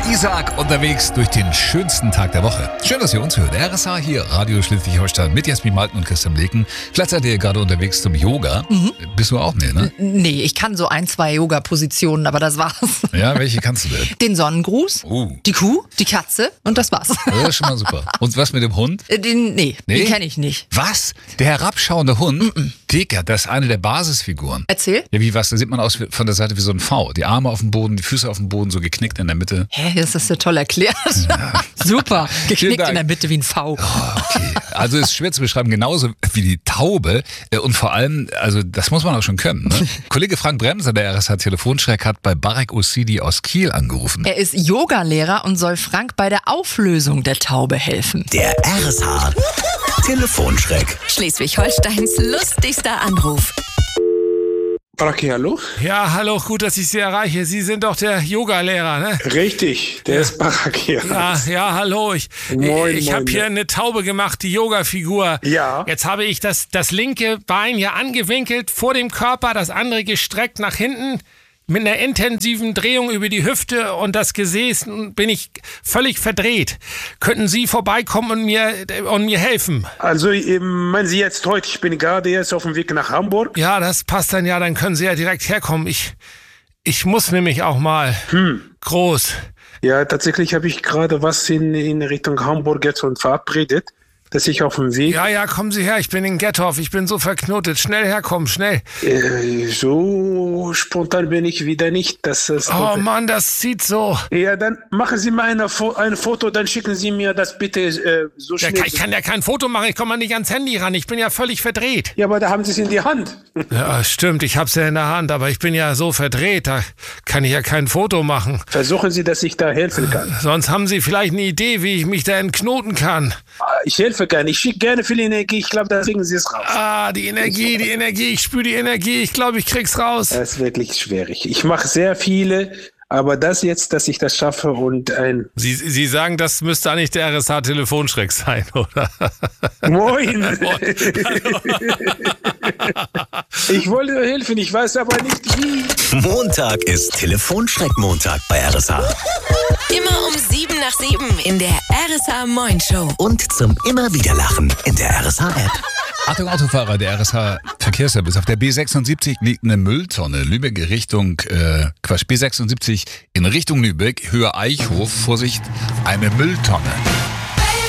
Isaac unterwegs durch den schönsten Tag der Woche. Schön, dass ihr uns hört. RSH hier, Radio Schleswig-Holstein mit Jasmin Malten und Christian Leken. Vielleicht seid ihr gerade unterwegs zum Yoga. Bist du auch? Nee, ne? Nee, ich kann so 1, 2 Yoga-Positionen, aber das war's. Ja, welche kannst du denn? Den Sonnengruß, die Kuh, die Katze und das war's. Das ist schon mal super. Und was mit dem Hund? Den kenne ich nicht. Was? Der herabschauende Hund? Dicker, das ist eine der Basisfiguren. Erzähl. Ja, wie was? Da sieht man aus von der Seite wie so ein V. Die Arme auf dem Boden, die Füße auf dem Boden, so geknickt in der Mitte. Hä, das ist ja toll erklärt. Ja. Super, geknickt in der Mitte wie ein V. Okay. Also ist schwer zu beschreiben, genauso wie die Taube. Und vor allem, also das muss man auch schon können. Ne? Kollege Frank Bremser, der RSH Telefonschreck, hat bei Barek Osidi aus Kiel angerufen. Er ist Yogalehrer und soll Frank bei der Auflösung der Taube helfen. Der RSH Telefonschreck. Schleswig-Holsteins lustigster Anruf. Baraki, hallo? Ja, hallo, gut, dass ich Sie erreiche. Sie sind doch der Yogalehrer, ne? Richtig, der ist Baraki. Ja, hallo. Ich habe hier eine Taube gemacht, die Yoga-Figur. Ja. Jetzt habe ich das linke Bein hier angewinkelt vor dem Körper, das andere gestreckt nach hinten. Mit einer intensiven Drehung über die Hüfte und das Gesäß bin ich völlig verdreht. Könnten Sie vorbeikommen und mir helfen? Also, meinen Sie jetzt heute, ich bin gerade jetzt auf dem Weg nach Hamburg? Ja, das passt dann ja, dann können Sie ja direkt herkommen. Ich muss nämlich auch mal groß. Ja, tatsächlich habe ich gerade was in Richtung Hamburg jetzt und verabredet, dass ich auf dem Weg... Ja, kommen Sie her, ich bin in Gettorf, ich bin so verknotet. Schnell herkommen, schnell. So spontan bin ich wieder nicht. Oh Mann, das zieht so. Ja, dann machen Sie mal ein Foto, dann schicken Sie mir das bitte so schnell. Ich kann ja kein Foto machen, ich komme mal nicht ans Handy ran, ich bin ja völlig verdreht. Ja, aber da haben Sie es in die Hand. Ja, stimmt, ich hab's ja in der Hand, aber ich bin ja so verdreht, da kann ich ja kein Foto machen. Versuchen Sie, dass ich da helfen kann. Sonst haben Sie vielleicht eine Idee, wie ich mich da entknoten kann. Ich helfe gerne, ich schicke gerne viel Energie, ich glaube, da kriegen Sie es raus. Die Energie, ich spüre die Energie, ich glaube, ich krieg's raus. Das ist wirklich schwierig. Ich mache sehr viele, aber das jetzt, dass ich das schaffe und Sie sagen, das müsste eigentlich der RSH-Telefonschreck sein, oder? Moin! Ich wollte helfen, ich weiß aber nicht wie. Montag ist Telefonschreck-Montag bei RSH. Immer um 7 nach 7 in der RSH Moin Show. Und zum Immer-Wieder-Lachen in der RSH-App. Achtung, Autofahrer, der RSH Verkehrsservice. Auf der B76 liegt eine Mülltonne. B76 in Richtung Lübeck, Höhe Eichhof. Vorsicht, eine Mülltonne.